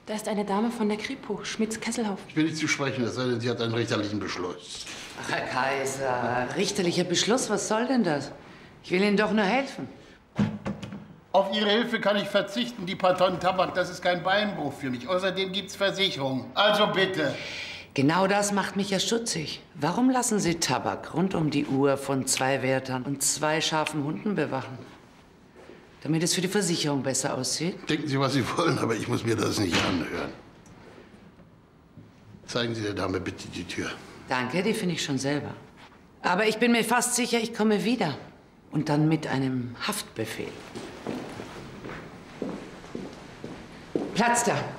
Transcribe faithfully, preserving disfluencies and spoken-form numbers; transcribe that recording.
Da ist eine Dame von der Kripo, Schmitz-Kesselhoff. Ich will nicht zu sprechen, es sei denn, sie hat einen richterlichen Beschluss. Ach, Herr Kaiser, richterlicher Beschluss, was soll denn das? Ich will Ihnen doch nur helfen. Auf Ihre Hilfe kann ich verzichten. Die paar Tonnen Tabak, das ist kein Beinbruch für mich. Außerdem gibt's Versicherung. Also bitte. Genau das macht mich ja stutzig. Warum lassen Sie Tabak rund um die Uhr von zwei Wärtern und zwei scharfen Hunden bewachen? Damit es für die Versicherung besser aussieht? Denken Sie, was Sie wollen, aber ich muss mir das nicht anhören. Zeigen Sie der Dame bitte die Tür. Danke, die finde ich schon selber. Aber ich bin mir fast sicher, ich komme wieder. Und dann mit einem Haftbefehl. Platz da!